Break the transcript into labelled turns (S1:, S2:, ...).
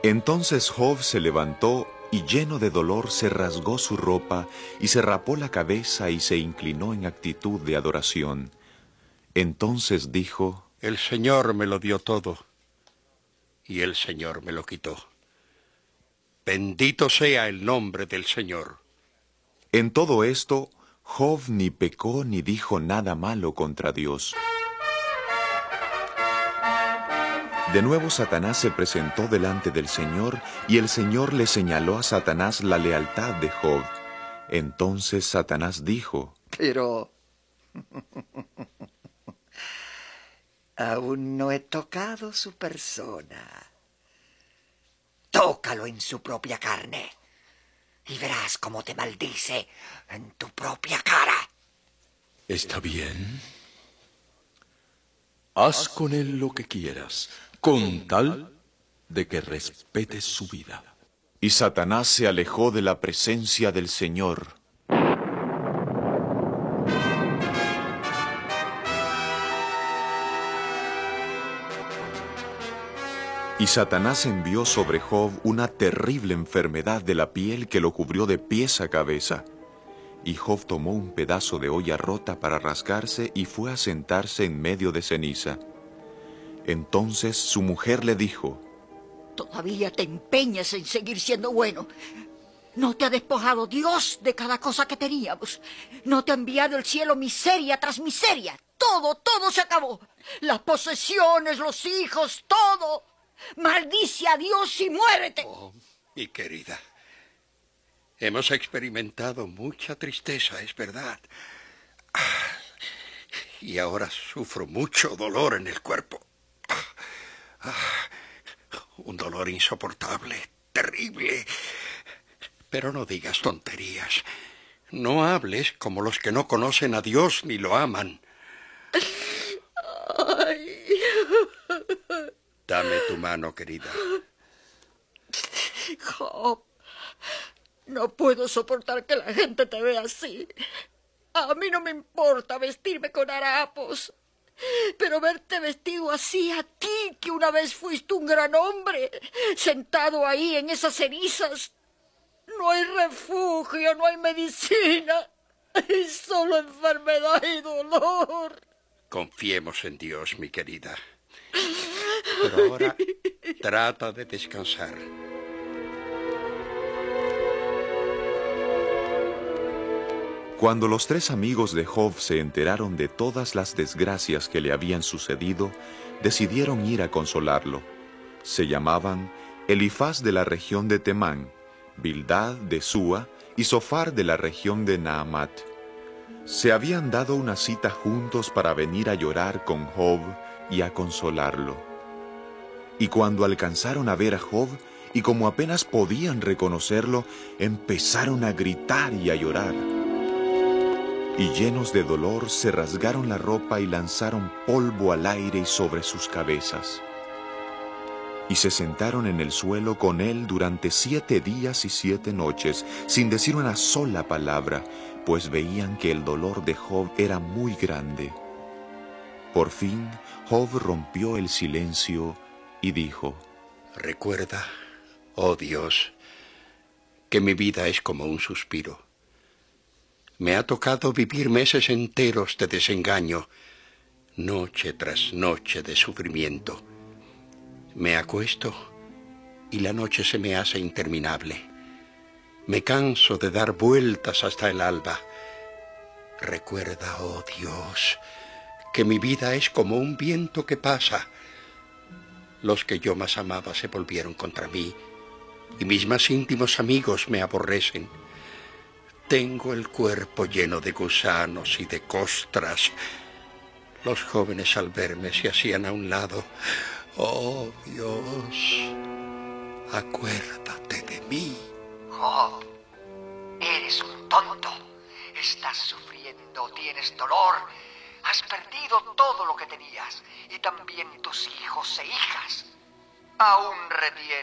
S1: Entonces Job se levantó y lleno de dolor se rasgó su ropa y se rapó la cabeza y se inclinó en actitud de adoración. Entonces dijo:
S2: El Señor me lo dio todo, y el Señor me lo quitó. Bendito sea el nombre del Señor.
S1: En todo esto, Job ni pecó ni dijo nada malo contra Dios. De nuevo Satanás se presentó delante del Señor, y el Señor le señaló a Satanás la lealtad de Job. Entonces Satanás dijo:
S3: Pero aún no he tocado su persona. Tócalo en su propia carne y verás cómo te maldice en tu propia cara.
S4: Está bien. Haz con él lo que quieras, con tal de que respetes su vida.
S1: Y Satanás se alejó de la presencia del Señor. Y Satanás envió sobre Job una terrible enfermedad de la piel que lo cubrió de pies a cabeza. Y Job tomó un pedazo de olla rota para rascarse y fue a sentarse en medio de ceniza. Entonces su mujer le dijo:
S5: Todavía te empeñas en seguir siendo bueno. ¿No te ha despojado Dios de cada cosa que teníamos? ¿No te ha enviado el cielo miseria tras miseria? Todo se acabó. Las posesiones, los hijos, todo. Maldice a Dios y muérete.
S2: Oh, mi querida, hemos experimentado mucha tristeza, es verdad. Y ahora sufro mucho dolor en el cuerpo. Un dolor insoportable, terrible. Pero no digas tonterías. No hables como los que no conocen a Dios ni lo aman.
S5: Ay.
S2: Dame tu mano, querida.
S5: Job, no puedo soportar que la gente te vea así. A mí no me importa vestirme con harapos, pero verte vestido así a ti, que una vez fuiste un gran hombre, sentado ahí en esas cenizas, no hay refugio, no hay medicina, hay solo enfermedad y dolor.
S2: Confiemos en Dios, mi querida. Pero ahora trata de descansar.
S1: Cuando los tres amigos de Job se enteraron de todas las desgracias que le habían sucedido, decidieron ir a consolarlo. Se llamaban Elifaz de la región de Temán, Bildad de Súa y Zofar de la región de Naamat. Se habían dado una cita juntos para venir a llorar con Job y a consolarlo. Y cuando alcanzaron a ver a Job, y como apenas podían reconocerlo, empezaron a gritar y a llorar. Y llenos de dolor se rasgaron la ropa y lanzaron polvo al aire y sobre sus cabezas. Y se sentaron en el suelo con él durante 7 días y 7 noches, sin decir una sola palabra, pues veían que el dolor de Job era muy grande. Por fin, Job rompió el silencio y dijo:
S2: Recuerda, oh Dios, que mi vida es como un suspiro. Me ha tocado vivir meses enteros de desengaño, noche tras noche de sufrimiento. Me acuesto y la noche se me hace interminable. Me canso de dar vueltas hasta el alba. Recuerda, oh Dios, que mi vida es como un viento que pasa. Los que yo más amaba se volvieron contra mí, y mis más íntimos amigos me aborrecen. Tengo el cuerpo lleno de gusanos y de costras. Los jóvenes al verme se hacían a un lado. Oh Dios, acuérdate de mí.
S3: Job, eres un tonto. Estás sufriendo, tienes dolor. Has perdido todo lo que tenías y también tus hijos e hijas. Aún retienes